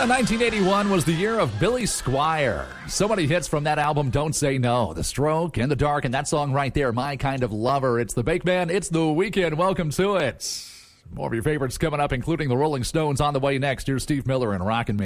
1981 was the year of Billy Squier. So many hits from that album, Don't Say No, The Stroke, In the Dark, and that song right there, My Kind of Lover. It's the Bake Man, it's the weekend. Welcome to it. More of your favorites coming up, including the Rolling Stones on the way next. Here's Steve Miller and Rockin' Me.